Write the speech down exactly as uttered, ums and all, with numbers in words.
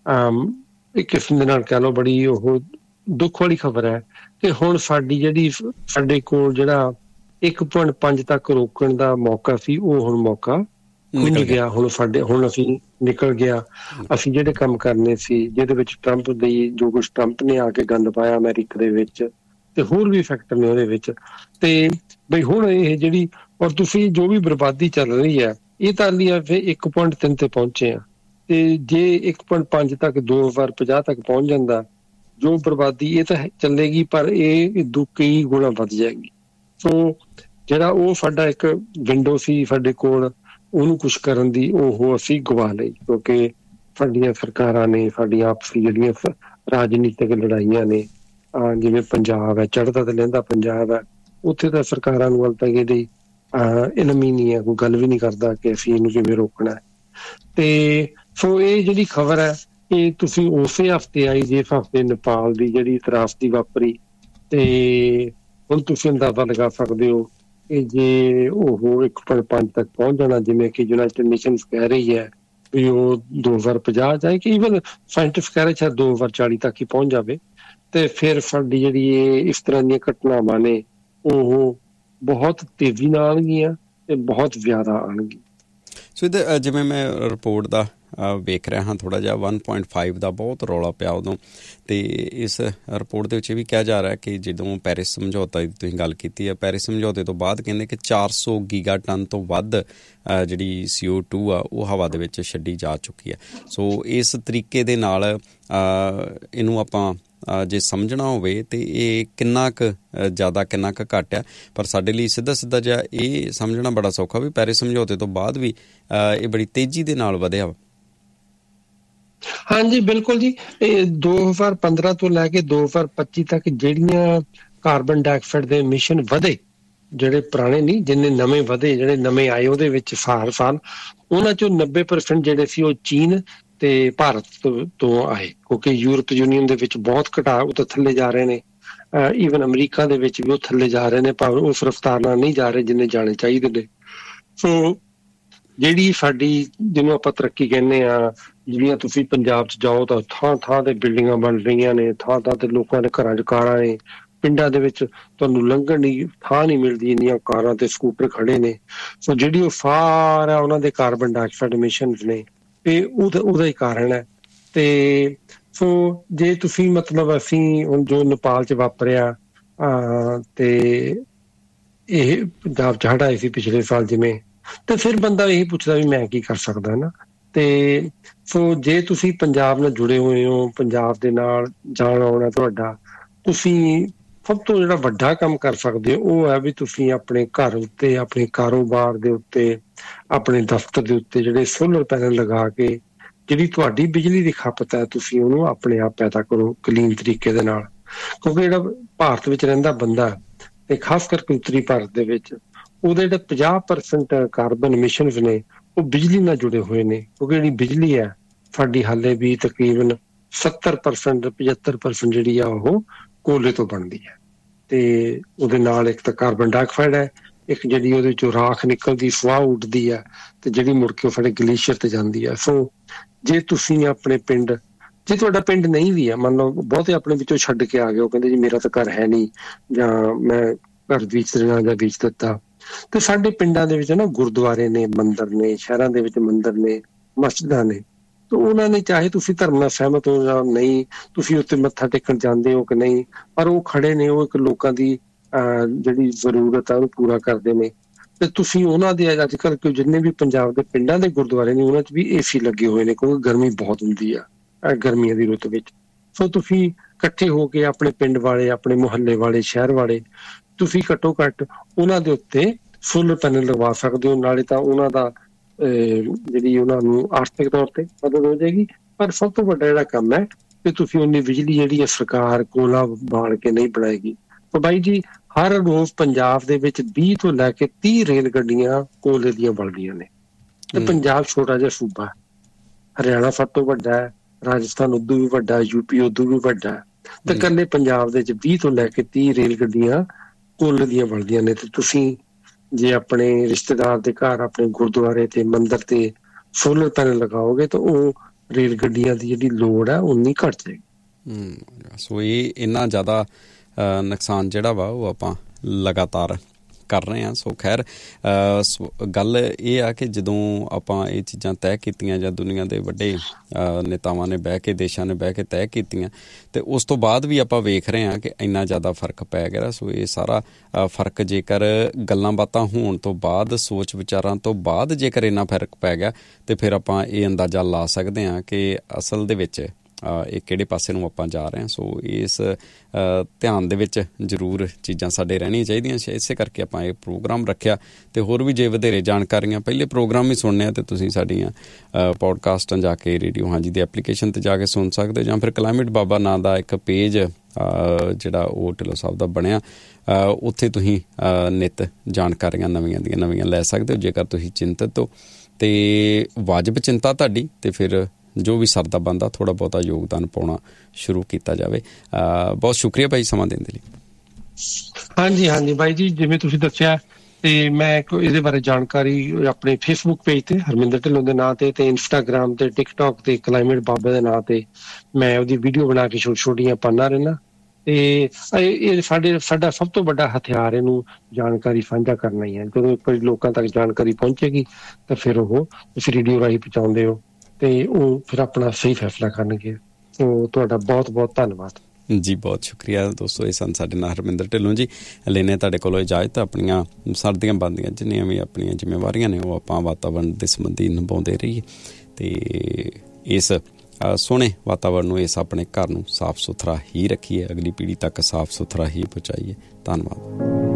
ਇੱਕ ਕਿਸਮ ਦੇ ਨਾਲ ਕਹਿ ਲਓ ਬੜੀ ਉਹ ਦੁੱਖ ਵਾਲੀ ਖਬਰ ਹੈ ਕਿ ਹੁਣ ਸਾਡੀ ਜਿਹੜੀ ਸਾਡੇ ਕੋਲ ਜਿਹੜਾ ਇੱਕ ਪੁਆਇੰਟ ਪੰਜ ਤੱਕ ਰੋਕਣ ਦਾ ਮੌਕਾ ਸੀ ਉਹ ਹੁਣ ਮੌਕਾ ਖੁੱਲ ਗਿਆ। ਹੁਣ ਸਾਡੇ ਹੁਣ ਅਸੀਂ ਨਿਕਲ ਗਿਆ। ਅਸੀਂ ਜਿਹੜੇ ਕੰਮ ਕਰਨੇ ਸੀ ਜਿਹਦੇ ਵਿੱਚ ਟਰੰਪ ਦੀ ਜੋ ਕੁਛ ਟਰੰਪ ਨੇ ਆ ਕੇ ਗੰਦ ਪਾਇਆ ਅਮਰੀਕਾ ਦੇ ਵਿੱਚ ਤੇ ਹੋਰ ਵੀ ਫੈਕਟਰ ਨੇ ਉਹਦੇ ਵਿੱਚ ਤੇ ਬਈ ਹੁਣ ਇਹ ਜਿਹੜੀ ਔਰ ਤੁਸੀਂ ਜੋ ਵੀ ਬਰਬਾਦੀ ਚੱਲ ਰਹੀ ਹੈ ਇਹ ਤਾਂ ਲਈ ਫਿਰ ਇੱਕ ਪੁਆਇੰਟ ਤਿੰਨ ਤੇ ਪਹੁੰਚੇ ਆ ਤੇ ਜੇ ਇੱਕ ਪੁਆਇੰਟ ਪੰਜ ਤੱਕ ਦੋ ਹਜ਼ਾਰ ਪੰਜਾਹ ਤੱਕ ਪਹੁੰਚ ਜਾਂਦਾ ਜੋ ਬਰਬਾਦੀ ਇਹ ਤਾਂ ਚੱਲੇਗੀ ਪਰ ਇਹ ਦੋ ਕਈ ਗੁਣਾ ਵੱਧ ਜਾਏਗੀ। ਸੋ ਜਿਹੜਾ ਉਹ ਸਾਡਾ ਇੱਕ ਵਿੰਡੋ ਸੀ ਸਾਡੇ ਕੋਲ ਉਹਨੂੰ ਕੁਛ ਕਰਨ ਦੀ ਉਹ ਅਸੀਂ ਗਵਾ ਲਈ ਕਿਉਂਕਿ ਸਾਡੀਆਂ ਸਰਕਾਰਾਂ ਨੇ ਸਾਡੀਆਂ ਆਪਸੀ ਜਿਹੜੀਆਂ ਰਾਜਨੀਤਿਕ ਲੜਾਈਆਂ ਨੇ ਜਿਵੇਂ ਪੰਜਾਬ ਹੈ ਚੜ੍ਹਦਾ ਤੇ ਲਹਿੰਦਾ ਪੰਜਾਬ ਹੈ ਉੱਥੇ ਤਾਂ ਸਰਕਾਰਾਂ ਨੂੰ ਵੱਲ ਤਾਂ ਇਹਦੀ ਇਲਮ ਹੀ ਨਹੀਂ ਹੈ ਕੋਈ ਗੱਲ ਵੀ ਨਹੀਂ ਕਰਦਾ ਕਿ ਅਸੀਂ ਇਹਨੂੰ ਕਿਵੇਂ ਰੋਕਣਾ ਹੈ। ਤੇ ਸੋ ਇਹ ਜਿਹੜੀ ਖਬਰ ਹੈ ਇਹ ਤੁਸੀਂ ਉਸੇ ਹਫ਼ਤੇ ਆਈ ਜਿਸ ਹਫ਼ਤੇ ਨੇਪਾਲ ਦੀ ਜਿਹੜੀ ਤਰਾਸਦੀ ਵਾਪਰੀ ਤੇ ਹੁਣ ਤੁਸੀਂ ਅੰਦਾਜ਼ਾ ਲਗਾ ਸਕਦੇ ਹੋ ਕਿ ਜੇ ਉਹ ਇੱਕ ਪੁਆਇੰਟ ਪੰਜ ਤੱਕ ਪਹੁੰਚ ਜਾਣਾ ਜਿਵੇਂ ਕਿ ਯੂਨਾਈਟਿਡ ਨੇਸ਼ਨਸ ਕਹਿ ਰਹੀ ਹੈ ਵੀ ਉਹ ਦੋ ਹਜ਼ਾਰ ਪੰਜਾਹ ਜਾਏ ਕਿ ਈਵਨ ਸਾਇੰਟਿਸਟ ਕਹਿ ਰਹੇ ਸ਼ਾਇਦ ਦੋ ਹਜ਼ਾਰ ਚਾਲੀ ਤੱਕ ਹੀ ਪਹੁੰਚ ਜਾਵੇ ਤੇ ਫਿਰ ਸਾਡੀ ਜਿਹੜੀ ਇਹ ਇਸ ਤਰ੍ਹਾਂ ਦੀਆਂ ਘਟਨਾਵਾਂ ਨੇ ਉਹ ਬਹੁਤ ਤੇਜ਼ੀ ਨਾਲ ਆਉਣਗੀਆਂ ਤੇ ਬਹੁਤ ਜ਼ਿਆਦਾ ਆਉਣਗੀਆਂ। ਸੋ ਇਹਦੇ ਜਿਵੇਂ ਮੈਂ ਰਿਪੋਰਟ ਦਾ ਵੇਖ ਰਿਹਾ ਹਾਂ ਥੋੜ੍ਹਾ ਜਿਹਾ ਵਨ ਪੁਆਇੰਟ ਫਾਈਵ ਦਾ ਬਹੁਤ ਰੌਲਾ ਪਿਆ ਉਦੋਂ ਅਤੇ ਇਸ ਰਿਪੋਰਟ ਦੇ ਵਿੱਚ ਇਹ ਵੀ ਕਿਹਾ ਜਾ ਰਿਹਾ ਕਿ ਜਦੋਂ ਪੈਰਿਸ ਸਮਝੌਤਾ ਦੀ ਤੁਸੀਂ ਗੱਲ ਕੀਤੀ ਹੈ ਪੈਰਿਸ ਸਮਝੌਤੇ ਤੋਂ ਬਾਅਦ ਕਹਿੰਦੇ ਕਿ ਚਾਰ ਸੌ ਗੀਗਾ ਟਨ ਤੋਂ ਵੱਧ ਜਿਹੜੀ ਸੀ ਓ ਟੂ ਆ ਉਹ ਹਵਾ ਦੇ ਵਿੱਚ ਛੱਡੀ ਜਾ ਚੁੱਕੀ ਹੈ। ਸੋ ਇਸ ਤਰੀਕੇ ਦੇ ਨਾਲ ਇਹਨੂੰ ਆਪਾਂ ਜੇ ਸਮਝਣਾ ਹੋਵੇ ਤਾਂ ਇਹ ਕਿੰਨਾ ਕੁ ਜ਼ਿਆਦਾ ਕਿੰਨਾ ਕੁ ਘੱਟ ਆ ਪਰ ਸਾਡੇ ਲਈ ਸਿੱਧਾ ਸਿੱਧਾ ਜਿਹਾ ਇਹ ਸਮਝਣਾ ਬੜਾ ਸੌਖਾ ਵੀ ਪੈਰਿਸ ਸਮਝੌਤੇ ਤੋਂ ਬਾਅਦ ਵੀ ਇਹ ਬੜੀ ਤੇਜ਼ੀ ਦੇ ਨਾਲ ਵਧਿਆ ਵਾ। ਹਾਂਜੀ ਬਿਲਕੁਲ ਜੀ। ਇਹ ਦੋ ਹਜ਼ਾਰ ਪੰਦਰਾਂ ਤੋਂ ਲੈ ਕੇ ਦੋ ਹਜ਼ਾਰ ਪੱਚੀ ਤੱਕ ਜਿਹੜੀਆਂ ਕਾਰਬਨ ਡਾਈਆਕਸਾਈਡ ਦੇ ਐਮਿਸ਼ਨ ਵਧੇ ਜਿਹੜੇ ਪੁਰਾਣੇ ਨਹੀਂ ਜਿੰਨੇ ਨਵੇਂ ਵਧੇ ਜਿਹੜੇ ਨਵੇਂ ਆਏ ਉਹਦੇ ਵਿੱਚ ਸਾਲ ਸਾਲ ਉਹਨਾਂ ਚੋਂ ਨੱਬੇ ਪਰਸੈਂਟ ਜਿਹੜੇ ਸੀ ਉਹ ਚੀਨ ਤੇ ਭਾਰਤ ਤੋਂ ਆਏ ਕਿਉਂਕਿ ਯੂਰਪ ਯੂਨੀਅਨ ਦੇ ਵਿੱਚ ਬਹੁਤ ਘਟਾ ਉਹ ਤਾਂ ਥੱਲੇ ਜਾ ਰਹੇ ਨੇ ਈਵਨ ਅਮਰੀਕਾ ਦੇ ਵਿੱਚ ਵੀ ਉਹ ਥੱਲੇ ਜਾ ਰਹੇ ਨੇ ਭਾਵੇਂ ਉਸ ਰਫਤਾਰ ਨਾਲ ਨਹੀਂ ਜਾ ਰਹੇ ਜਿੰਨੇ ਜਾਣੇ ਚਾਹੀਦੇ ਨੇ। ਸੋ ਜਿਹੜੀ ਸਾਡੀ ਜਿਹਨੂੰ ਆਪਾਂ ਤਰੱਕੀ ਕਹਿੰਦੇ ਹਾਂ ਜਿਹੜੀਆਂ ਤੁਸੀਂ ਪੰਜਾਬ 'ਚ ਜਾਓ ਤਾਂ ਥਾਂ ਥਾਂ ਤੇ ਬਿਲਡਿੰਗਾਂ ਬਣ ਰਹੀਆਂ ਨੇ ਥਾਂ ਥਾਂ ਤੇ ਲੋਕਾਂ ਦੇ ਘਰਾਂ 'ਚ ਕਾਰਾਂ ਨੇ ਪਿੰਡਾਂ ਦੇ ਵਿੱਚ ਤੁਹਾਨੂੰ ਲੰਘਣ ਦੀ ਥਾਂ ਨਹੀਂ ਮਿਲਦੀ ਇੰਨੀਆਂ ਕਾਰਾਂ ਤੇ ਸਕੂਟਰ ਖੜੇ ਨੇ। ਸੋ ਜਿਹੜੀ ਉਹ ਸਾਰਾ ਉਹਨਾਂ ਦੇ ਕਾਰਬਨ ਡਾਈਆਕਸਾਈਡ ਐਮਿਸ਼ਨਸ ਨੇ ਇਹ ਉਹਦਾ ਉਹਦਾ ਹੀ ਕਾਰਨ ਹੈ। ਤੇ ਸੋ ਜੇ ਤੁਸੀਂ ਮਤਲਬ ਅਸੀਂ ਹੁਣ ਜੋ ਨੇਪਾਲ 'ਚ ਵਾਪਰਿਆ ਤੇ ਇਹ ਪੰਜਾਬ 'ਚ ਹੜ੍ਹ ਆਏ ਸੀ ਪਿਛਲੇ ਸਾਲ ਜਿਵੇਂ ਤੇ ਫਿਰ ਬੰਦਾ ਇਹੀ ਪੁੱਛਦਾ ਵੀ ਮੈਂ ਕੀ ਕਰ ਸਕਦਾ ਨਾ। ਤੇ ਸੋ ਜੇ ਤੁਸੀਂ ਪੰਜਾਬ ਨਾਲ ਜੁੜੇ ਹੋਏ ਹੋ ਪੰਜਾਬ ਦੇ ਨਾਲ ਜਾਣ ਆਉਣਾ ਤੁਹਾਡਾ ਤੁਸੀਂ ਸਭ ਤੋਂ ਜਿਹੜਾ ਵੱਡਾ ਕੰਮ ਕਰ ਸਕਦੇ ਹੋ ਉਹ ਹੈ ਵੀ ਤੁਸੀਂ ਆਪਣੇ ਘਰ ਉੱਤੇ ਆਪਣੇ ਕਾਰੋਬਾਰ ਦੇ ਉੱਤੇ ਆਪਣੇ ਦਫ਼ਤਰ ਦੇ ਉੱਤੇ ਜਿਹੜੇ ਸੋਲਰ ਪੈਨਲ ਲਗਾ ਕੇ ਜਿਹੜੀ ਤੁਹਾਡੀ ਬਿਜਲੀ ਦੀ ਖਪਤ ਹੈ ਤੁਸੀਂ ਉਹਨੂੰ ਆਪਣੇ ਆਪ ਪੈਦਾ ਕਰੋ ਕਲੀਨ ਤਰੀਕੇ ਦੇ ਨਾਲ ਕਿਉਂਕਿ ਜਿਹੜਾ ਭਾਰਤ ਵਿੱਚ ਰਹਿੰਦਾ ਬੰਦਾ ਤੇ ਖਾਸ ਕਰਕੇ ਉੱਤਰੀ ਭਾਰਤ ਦੇ ਵਿੱਚ ਉਹਦੇ ਜਿਹੜੇ ਪੰਜਾਹ ਪਰਸੈਂਟ ਕਾਰਬਨ ਐਮਿਸ਼ਨਸ ਨੇ ਉਹ ਬਿਜਲੀ ਨਾਲ ਜੁੜੇ ਹੋਏ ਨੇ ਕਿਉਂਕਿ ਜਿਹੜੀ ਬਿਜਲੀ ਹੈ ਸਾਡੀ ਹਾਲੇ ਵੀ ਤਕਰੀਬਨ ਸੱਤਰ ਪਰਸੈਂਟ ਪਝੱਤਰ ਪਰਸੈਂਟ ਜਿਹੜੀ ਆ ਉਹ ਕੋਲੇ ਤੋਂ ਬਣਦੀ ਹੈ ਤੇ ਉਹਦੇ ਨਾਲ ਇੱਕ ਤਾਂ ਕਾਰਬਨ ਡਾਈਆਕਸਾਈਡ ਹੈ ਇੱਕ ਜਿਹੜੀ ਉਹਦੇ ਚੋਂ ਰਾਖ ਨਿਕਲਦੀ ਸਵਾਹ ਉੱਡਦੀ ਹੈ ਤੇ ਜਿਹੜੀ ਮੁੜ ਕੇ ਉਹ ਸਾਡੇ ਗਲੇਸ਼ੀਅਰ ਤੇ ਜਾਂਦੀ ਹੈ। ਸੋ ਜੇ ਤੁਸੀਂ ਆਪਣੇ ਪਿੰਡ ਜੇ ਤੁਹਾਡਾ ਪਿੰਡ ਨਹੀਂ ਵੀ ਹੈ ਮੰਨ ਲਓ ਬਹੁਤੇ ਆਪਣੇ ਵਿੱਚੋਂ ਛੱਡ ਕੇ ਆ ਗਏ ਉਹ ਕਹਿੰਦੇ ਜੀ ਮੇਰਾ ਤਾਂ ਘਰ ਹੈ ਨਹੀਂ ਜਾਂ ਮੈਂ ਘਰ ਵੇਚ ਰਿਹਾ ਜਾਂ ਵੇਚ ਦਿੱਤਾ ਤੇ ਸਾਡੇ ਪਿੰਡਾਂ ਦੇ ਵਿੱਚ ਨਾ ਗੁਰਦੁਆਰੇ ਨੇ ਮੰਦਿਰ ਨੇ ਸ਼ਹਿਰਾਂ ਦੇ ਵਿੱਚ ਮੰਦਿਰ ਨੇ ਮਸਜਿਦਾਂ ਨੇ ਤੇ ਉਹਨਾਂ ਨੇ ਚਾਹੇ ਤੁਸੀਂ ਧਰਮ ਨਾਲ ਸਹਿਮਤ ਹੋ ਜਾਂ ਨਹੀਂ ਤੁਸੀਂ ਉੱਥੇ ਮੱਥਾ ਟੇਕਣ ਜਾਂਦੇ ਹੋ ਕਿ ਨਹੀਂ ਪਰ ਉਹ ਖੜੇ ਨੇ ਉਹ ਇੱਕ ਲੋਕਾਂ ਦੀ ਅਹ ਜਿਹੜੀ ਜ਼ਰੂਰਤ ਆ ਉਹਨੂੰ ਪੂਰਾ ਕਰਦੇ ਨੇ ਤੇ ਤੁਸੀਂ ਉਹਨਾਂ ਦੇ ਅੱਜ ਕੱਲ੍ਹ ਕਿ ਜਿੰਨੇ ਵੀ ਪੰਜਾਬ ਦੇ ਪਿੰਡਾਂ ਦੇ ਗੁਰਦੁਆਰੇ ਨੇ ਉਹਨਾਂ 'ਚ ਵੀ ਏ ਸੀ ਲੱਗੇ ਹੋਏ ਨੇ ਕਿਉਂਕਿ ਗਰਮੀ ਬਹੁਤ ਹੁੰਦੀ ਆ ਗਰਮੀਆਂ ਦੀ ਰੁੱਤ ਵਿੱਚ। ਸੋ ਤੁਸੀਂ ਇਕੱਠੇ ਹੋ ਕੇ ਆਪਣੇ ਪਿੰਡ ਵਾਲੇ ਆਪਣੇ ਮੁਹੱਲੇ ਵਾਲੇ ਸ਼ਹਿਰ ਵਾਲੇ ਤੁਸੀਂ ਘੱਟੋ ਘੱਟ ਉਹਨਾਂ ਦੇ ਉੱਤੇ ਸੋਲਰ ਪੈਨਲ ਲਗਵਾ ਸਕਦੇ ਹੋ ਨਾਲੇ ਤਾਂ ਉਹਨਾਂ ਦਾ ਜਿਹੜੀ ਉਹਨਾਂ ਨੂੰ ਆਰਥਿਕ ਤੌਰ ਤੇ ਮਦਦ ਹੋ ਜਾਏਗੀ ਪਰ ਸਭ ਤੋਂ ਵੱਡਾ ਜਿਹੜਾ ਕੰਮ ਹੈ ਕਿ ਤੁਸੀਂ ਉਨੀ ਬਿਜਲੀ ਜਿਹੜੀ ਹੈ ਸਰਕਾਰ ਕੋਲਾ ਬਾਲ ਕੇ ਨਹੀਂ ਬਣਾਏਗੀ। ਤਾਂ ਬਾਈ ਜੀ ਹਰ ਰੋਜ਼ ਪੰਜਾਬ ਦੇ ਵਿੱਚ ਵੀਹ ਤੋਂ ਲੈ ਕੇ ਤੀਹ ਰੇਲ ਗੱਡੀਆਂ ਕੋਲੇ ਦੀਆਂ ਬਣਦੀਆਂ ਨੇ ਤੇ ਪੰਜਾਬ ਛੋਟਾ ਜਿਹਾ ਸੂਬਾ ਹਰਿਆਣਾ ਸਭ ਤੋਂ ਵੱਡਾ ਹੈ ਰਾਜਸਥਾਨ ਉਦੋਂ ਵੀ ਵੱਡਾ ਯੂਪੀ ਉਦੋਂ ਵੀ ਵੱਡਾ ਤੇ ਇਕੱਲੇ ਪੰਜਾਬ ਦੇ ਵਿੱਚ ਵੀਹ ਤੋਂ ਲੈ ਕੇ ਤੀਹ ਰੇਲ ਗੱਡੀਆਂ ਕੋਲੇ ਦੀਆਂ ਬਣਦੀਆਂ ਨੇ ਤੇ ਤੁਸੀਂ ਜੇ ਆਪਣੇ ਰਿਸ਼ਤੇਦਾਰ ਦੇ ਘਰ ਆਪਣੇ ਗੁਰਦੁਆਰੇ ਤੇ ਮੰਦਿਰ ਤੇ ਸੋਲਰ ਪੈਨਲ ਲਗਾਓਗੇ ਤਾਂ ਉਹ ਰੇਲ ਗੱਡੀਆਂ ਦੀ ਜਿਹੜੀ ਲੋੜ ਹੈ ਉਨੀ ਘੱਟ ਜਾਏਗੀ। ਸੋ ਇਹ ਇੰਨਾ ਜ਼ਿਆਦਾ ਨੁਕਸਾਨ ਜਿਹੜਾ ਵਾ ਉਹ ਆਪਾਂ ਲਗਾਤਾਰ ਕਰ ਰਹੇ ਹਾਂ। ਸੋ ਖੈਰ ਗੱਲ ਇਹ ਆ ਕਿ ਜਦੋਂ ਆਪਾਂ ਇਹ ਚੀਜ਼ਾਂ ਤੈਅ ਕੀਤੀਆਂ ਜਾਂ ਦੁਨੀਆ ਦੇ ਵੱਡੇ ਨੇਤਾਵਾਂ ਨੇ ਬਹਿ ਕੇ, ਦੇਸ਼ਾਂ ਨੇ ਬਹਿ ਕੇ ਤੈਅ ਕੀਤੀਆਂ, ਅਤੇ ਉਸ ਤੋਂ ਬਾਅਦ ਵੀ ਆਪਾਂ ਵੇਖ ਰਹੇ ਹਾਂ ਕਿ ਇੰਨਾ ਜ਼ਿਆਦਾ ਫਰਕ ਪੈ ਗਿਆ। ਸੋ ਇਹ ਸਾਰਾ ਫਰਕ ਜੇਕਰ ਗੱਲਾਂ ਬਾਤਾਂ ਹੋਣ ਤੋਂ ਬਾਅਦ, ਸੋਚ ਵਿਚਾਰਾਂ ਤੋਂ ਬਾਅਦ ਜੇਕਰ ਇੰਨਾ ਫਰਕ ਪੈ ਗਿਆ, ਤਾਂ ਫਿਰ ਆਪਾਂ ਇਹ ਅੰਦਾਜ਼ਾ ਲਾ ਸਕਦੇ ਹਾਂ ਕਿ ਅਸਲ ਦੇ ਵਿੱਚ ਇਹ ਕਿਹੜੇ ਪਾਸੇ ਨੂੰ ਆਪਾਂ ਜਾ ਰਹੇ ਹਾਂ। ਸੋ ਇਸ ਧਿਆਨ ਦੇ ਵਿੱਚ ਜ਼ਰੂਰ ਚੀਜ਼ਾਂ ਸਾਡੇ ਰਹਿਣੀਆਂ ਚਾਹੀਦੀਆਂ। ਇਸੇ ਕਰਕੇ ਆਪਾਂ ਇਹ ਪ੍ਰੋਗਰਾਮ ਰੱਖਿਆ। ਅਤੇ ਹੋਰ ਵੀ ਜੇ ਵਧੇਰੇ ਜਾਣਕਾਰੀਆਂ, ਪਹਿਲੇ ਪ੍ਰੋਗਰਾਮ ਵੀ ਸੁਣਨੇ ਆ, ਅਤੇ ਤੁਸੀਂ ਸਾਡੀਆਂ ਪੋਡਕਾਸਟਾਂ ਜਾ ਕੇ ਰੇਡੀਓ ਹਾਂਜੀ ਦੀ ਐਪਲੀਕੇਸ਼ਨ 'ਤੇ ਜਾ ਕੇ ਸੁਣ ਸਕਦੇ, ਜਾਂ ਫਿਰ ਕਲਾਈਮੇਟ ਬਾਬਾ ਨਾਂ ਦਾ ਇੱਕ ਪੇਜ ਜਿਹੜਾ ਉਹ ਢਿੱਲੋਂ ਸਾਹਿਬ ਦਾ ਬਣਿਆ, ਉੱਥੇ ਤੁਸੀਂ ਨਿੱਤ ਜਾਣਕਾਰੀਆਂ ਨਵੀਆਂ ਦੀਆਂ ਨਵੀਆਂ ਲੈ ਸਕਦੇ ਹੋ। ਜੇਕਰ ਤੁਸੀਂ ਚਿੰਤਤ ਹੋ ਅਤੇ ਵਾਜਬ ਚਿੰਤਾ ਤੁਹਾਡੀ, ਅਤੇ ਫਿਰ ਜੋ ਵੀ ਸਰਦਾ ਬਣਦਾ ਥੋੜ੍ਹਾ ਬਹੁਤਾ ਯੋਗਦਾਨ ਪਾਉਣਾ ਸ਼ੁਰੂ ਕੀਤਾ ਜਾਵੇ। ਬਹੁਤ ਸ਼ੁਕਰੀਆ ਭਾਈ ਸਮਾਂ ਦੇਣ ਦੇ ਲਈ। ਹਾਂਜੀ ਹਾਂਜੀ ਬਾਈ ਜੀ, ਜਿਵੇਂ ਤੁਸੀਂ ਦੱਸਿਆ, ਤੇ ਮੈਂ ਇਹਦੇ ਬਾਰੇ ਜਾਣਕਾਰੀ ਆਪਣੇ ਫੇਸਬੁੱਕ ਪੇਜ ਤੇ ਹਰਮਿੰਦਰ ਢਿੱਲੋਂ ਦੇ ਨਾਂ ਤੇ, ਤੇ ਇੰਸਟਾਗ੍ਰਾਮ ਤੇ, ਟਿਕਟੋਕ ਤੇ ਕਲਾਈਮੇਟ ਬਾਬੇ ਦੇ ਨਾਂ ਤੇ ਮੈਂ ਉਹਦੀ ਵੀਡੀਓ ਬਣਾ ਕੇ ਛੋਟੀ ਛੋਟੀਆਂ ਪਾਉਂਦਾ ਰਹਿਣਾ। ਤੇ ਇਹ ਸਾਡੇ ਸਾਡਾ ਸਭ ਤੋਂ ਵੱਡਾ ਹਥਿਆਰ ਇਹਨੂੰ ਜਾਣਕਾਰੀ ਸਾਂਝਾ ਕਰਨਾ ਹੀ ਹੈ। ਜਦੋਂ ਇੱਕ ਵਾਰੀ ਲੋਕਾਂ ਤੱਕ ਜਾਣਕਾਰੀ ਪਹੁੰਚੇਗੀ ਤਾਂ ਫਿਰ ਉਹ ਤੁਸੀਂ ਰੇਡੀਓ ਰਾਹੀਂ ਪਹੁੰਚਾਉਂਦੇ ਹੋ, ਤੇ ਉਹ ਫਿਰ ਆਪਣਾ ਸਹੀ ਫੈਸਲਾ ਕਰਨਗੇ। ਸੋ ਤੁਹਾਡਾ ਬਹੁਤ ਬਹੁਤ ਧੰਨਵਾਦ ਜੀ। ਬਹੁਤ ਸ਼ੁਕਰੀਆ ਦੋਸਤੋ। ਇਹ ਸਨ ਸਾਡੇ ਨਾਲ ਹਰਮਿੰਦਰ ਢਿੱਲੋਂ ਜੀ। ਲੈਨੇ ਤੁਹਾਡੇ ਕੋਲੋਂ ਇਜਾਜ਼ਤ। ਆਪਣੀਆਂ ਸਰਦੀਆਂ ਬਣਦੀਆਂ ਜਿੰਨੀਆਂ ਵੀ ਆਪਣੀਆਂ ਜ਼ਿੰਮੇਵਾਰੀਆਂ ਨੇ ਉਹ ਆਪਾਂ ਵਾਤਾਵਰਨ ਦੇ ਸੰਬੰਧੀ ਨਿਭਾਉਂਦੇ ਰਹੀਏ, ਅਤੇ ਇਸ ਸੋਹਣੇ ਵਾਤਾਵਰਨ ਨੂੰ, ਇਸ ਆਪਣੇ ਘਰ ਨੂੰ ਸਾਫ਼ ਸੁਥਰਾ ਹੀ ਰੱਖੀਏ, ਅਗਲੀ ਪੀੜ੍ਹੀ ਤੱਕ ਸਾਫ਼ ਸੁਥਰਾ ਹੀ ਪਹੁੰਚਾਈਏ। ਧੰਨਵਾਦ।